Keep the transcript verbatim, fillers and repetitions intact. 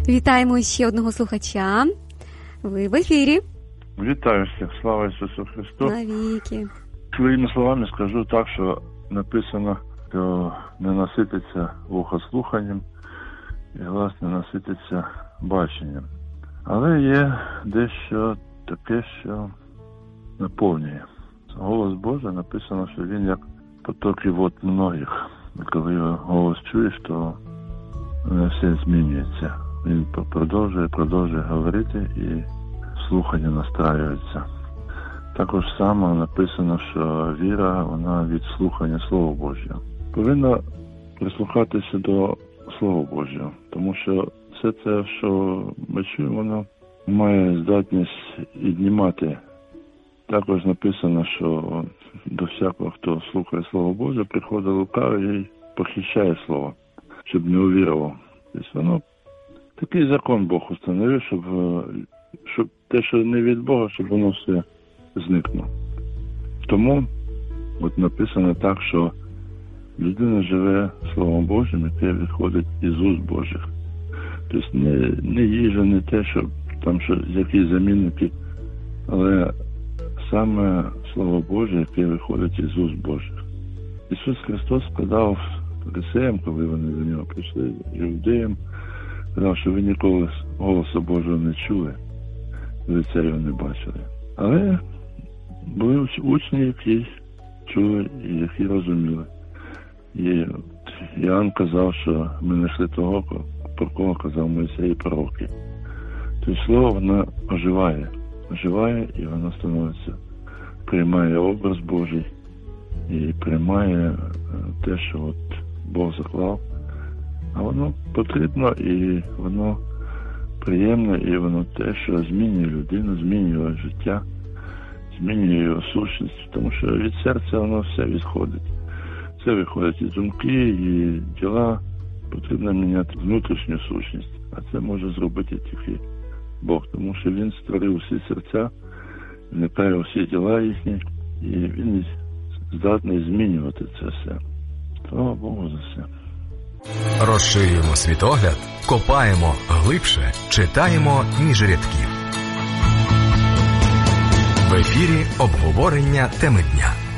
Вітаємо ще одного слухача. Ви в ефірі. Вітаю всіх, слава Ісусу Христу. Навіки. Своїми словами скажу так, що написано, що не насититься вухо слуханням і глас не насититься баченням. Але є дещо таке, що наповнює. Голос Божий написано, що він як потоки вод многих. І коли його голос чуєш, то все змінюється. Він продовжує, продовжує говорити і слухання настраюється. Також само написано, що віра, вона від слухання Слова Божого. Повинна прислухатися до Слова Божого, тому що все це, що ми чуємо, воно має здатність піднімати. Також написано, що до всякого, хто слухає Слово Боже, приходить лукавий і похищає Слово, щоб не увірував. Тобто воно, такий закон Бог установив, щоб, щоб те, що не від Бога, щоб воно все зникнуло. Тому от написано так, що людина живе Словом Божим, яке виходить із уст Божих. Тобто не, не їжа, не те, що там що, які замінники, але саме Слово Боже, яке виходить із уст Божих. Ісус Христос сказав фарисеям, коли вони до нього прийшли, іудеям, сказав, що ви ніколи голосу Божого не чули, лиця його не бачили. Але були учні, які чули і які розуміли. І Іоанн казав, що ми знайшли того, про кого казав Мойсей і пророки. Тобто слово, воно оживає, оживає і воно становиться, приймає образ Божий і приймає те, що от Бог заклав. А воно потрібно і воно приємне, і воно те, що змінює людину, змінює життя, змінює його сущність, тому що від серця воно все відходить. Це виходить і думки, і діла. Потрібно міняти внутрішню сущність, а це може зробити тільки Бог, тому що Він створив всі серця, вникає у всі діла їхні, і Він здатний змінювати це все. Слава Богу за все. Розширюємо світогляд, копаємо глибше, читаємо між рядків. В ефірі обговорення теми дня.